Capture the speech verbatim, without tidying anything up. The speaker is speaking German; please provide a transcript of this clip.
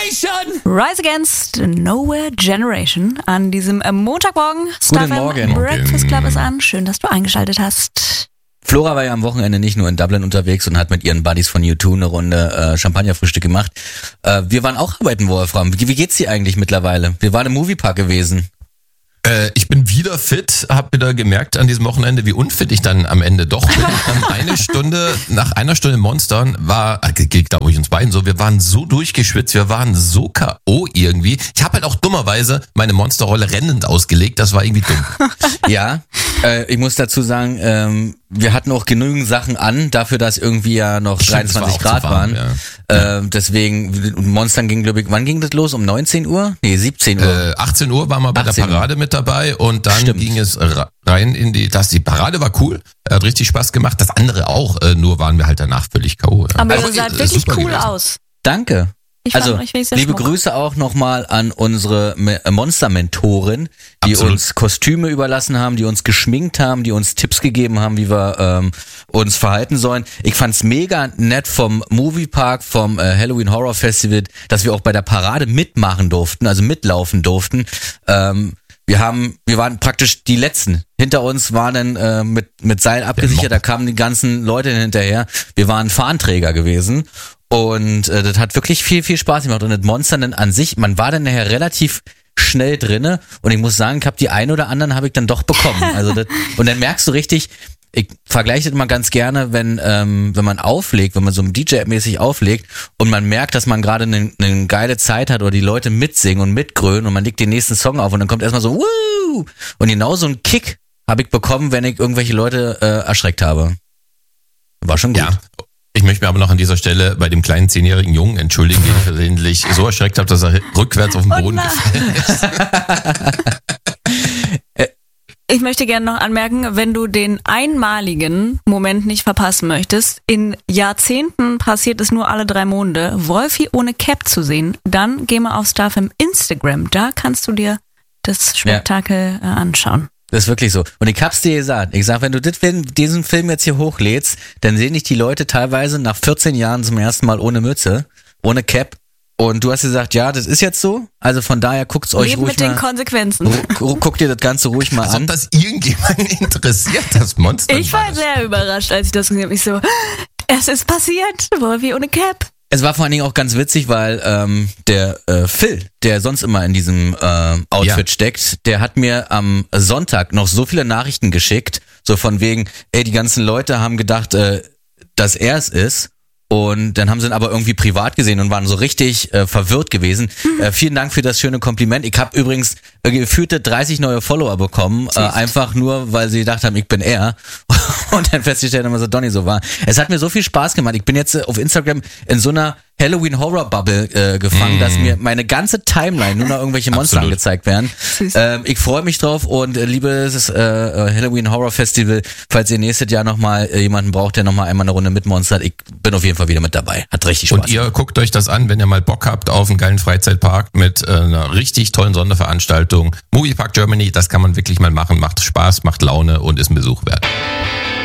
Generation! Rise Against the Nowhere Generation an diesem äh, Montagmorgen. Guten Morgen. Breakfast Club ist an. Schön, dass du eingeschaltet hast. Flora war ja am Wochenende nicht nur in Dublin unterwegs und hat mit ihren Buddies von U zwei eine Runde äh, Champagnerfrühstück gemacht. Äh, wir waren auch arbeiten, Wolfram. Wie, wie geht's dir eigentlich mittlerweile? Wir waren im Moviepark gewesen. Äh, ich bin wieder fit, habe wieder gemerkt an diesem Wochenende, wie unfit ich dann am Ende doch bin. ähm, eine Stunde, nach einer Stunde Monstern war, äh, gilt glaube ich uns beiden so, wir waren so durchgeschwitzt, wir waren so K O irgendwie. Ich habe halt auch dummerweise meine Monsterrolle rennend ausgelegt, das war irgendwie dumm. Ja, äh, ich muss dazu sagen, ähm, wir hatten auch genügend Sachen an, dafür, dass irgendwie ja noch Stimmt, dreiundzwanzig war Grad zu warm, waren. ja. Äh, deswegen, Monstern ging, glaube ich, wann ging das los? Um neunzehn Uhr? Nee, siebzehn Uhr. Äh, achtzehn Uhr waren wir bei der achtzehn Uhr. Parade mit dabei und dann Stimmt. ging es rein in die, das, die Parade war cool, hat richtig Spaß gemacht, das andere auch, äh, nur waren wir halt danach völlig K O. Ja. Aber Also, ihr seid äh, wirklich super cool gewesen. aus. Danke. Ich fand Also, euch wirklich sehr liebe schmuck. Grüße auch nochmal an unsere Me- äh, Monster-Mentoren, die Absolut. uns Kostüme überlassen haben, die uns geschminkt haben, die uns Tipps gegeben haben, wie wir ähm, uns verhalten sollen. Ich fand's mega nett vom Moviepark, vom äh, Halloween Horror Festival, dass wir auch bei der Parade mitmachen durften, also mitlaufen durften. Ähm, wir haben, wir waren praktisch die Letzten. Hinter uns waren dann äh, mit mit Seil abgesichert, da kamen die ganzen Leute hinterher. Wir waren Fahnenträger gewesen. Und äh, das hat wirklich viel, viel Spaß gemacht. Und das Monster dann an sich, man war dann nachher relativ schnell drinne. Und ich muss sagen, ich habe die ein oder anderen habe ich dann doch bekommen. Also das, und dann merkst du richtig, ich vergleiche das mal ganz gerne, wenn ähm, wenn man auflegt, wenn man so ein D J-mäßig auflegt und man merkt, dass man gerade eine ne geile Zeit hat oder die Leute mitsingen und mitgrölen und man legt den nächsten Song auf und dann kommt erstmal so Woo! Und genau so einen Kick habe ich bekommen, wenn ich irgendwelche Leute äh, erschreckt habe. War schon gut. Ja. Ich möchte mir aber noch an dieser Stelle bei dem kleinen zehnjährigen Jungen entschuldigen, den ich versehentlich so erschreckt habe, dass er rückwärts auf den Boden Oh gefallen ist. Ich möchte gerne noch anmerken, wenn du den einmaligen Moment nicht verpassen möchtest, in Jahrzehnten passiert es nur alle drei Monde, Wolfi ohne Cap zu sehen, dann geh mal auf StarFam Instagram, da kannst du dir das Spektakel äh, anschauen. Das ist wirklich so. Und ich hab's dir gesagt. Ich sag, wenn du dit- wenn diesen Film jetzt hier hochlädst, dann sehen dich die Leute teilweise nach vierzehn Jahren zum ersten Mal ohne Mütze, ohne Cap. Und du hast gesagt, ja, das ist jetzt so. Also von daher guckt's euch Leben ruhig mit den mal. Konsequenzen. Ru- Guckt dir das Ganze ruhig mal Als ob an. das irgendjemanden interessiert, das Monster. Ich war sehr überrascht, als ich das gesehen habe. Ich so, es ist passiert, Wolfi ohne Cap. Es war vor allen Dingen auch ganz witzig, weil ähm, der äh, Phil, der sonst immer in diesem äh, Outfit Ja. steckt, der hat mir am Sonntag noch so viele Nachrichten geschickt, so von wegen, ey, die ganzen Leute haben gedacht, äh, dass er es ist. Und dann haben sie ihn aber irgendwie privat gesehen und waren so richtig äh, verwirrt gewesen. Äh, vielen Dank für das schöne Kompliment. Ich habe übrigens äh, gefühlte dreißig neue Follower bekommen, äh, einfach nur, weil sie gedacht haben, ich bin er. Und dann festgestellt haben, dass er Donny so war. Es hat mir so viel Spaß gemacht. Ich bin jetzt äh, auf Instagram in so einer Halloween-Horror-Bubble äh, gefangen, mm. dass mir meine ganze Timeline nur noch irgendwelche Monster Absolut. angezeigt werden. Ähm, ich freue mich drauf und äh, liebes äh, Halloween-Horror-Festival, falls ihr nächstes Jahr nochmal äh, jemanden braucht, der nochmal einmal eine Runde mitmonstert, ich bin auf jeden Fall wieder mit dabei. Hat richtig Spaß. Und ihr guckt euch das an, wenn ihr mal Bock habt auf einen geilen Freizeitpark mit äh, einer richtig tollen Sonderveranstaltung. Moviepark Germany, das kann man wirklich mal machen, macht Spaß, macht Laune und ist ein Besuch wert.